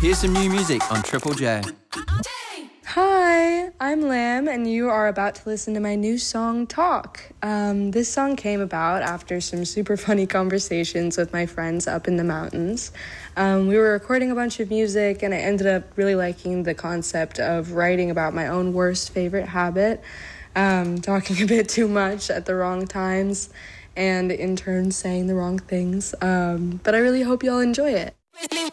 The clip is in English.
Here's some new music on Triple J. Hi, I'm Lamb, and you are about to listen to my new song, Talk. This song came about after some super funny conversations with my friends up in the mountains. We were recording a bunch of music, and I ended up really liking the concept of writing about my own worst favorite habit, talking a bit too much at the wrong times, and in turn saying the wrong things. But I really hope y'all enjoy it.